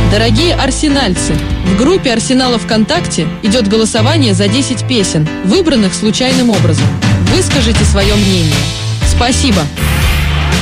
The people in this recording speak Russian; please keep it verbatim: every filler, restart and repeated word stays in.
Дорогие арсенальцы, в группе Арсенала ВКонтакте идет голосование за десять песен, выбранных случайным образом. Выскажите свое мнение. Спасибо!